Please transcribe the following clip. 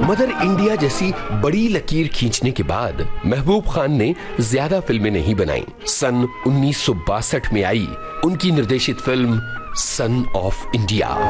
Mother India जैसी बड़ी लकीर खींचने के बाद महबूब खान ने ज्यादा फिल्में नहीं बनाई। सन 1962 में आई उनकी निर्देशित फिल्म सन ऑफ इंडिया।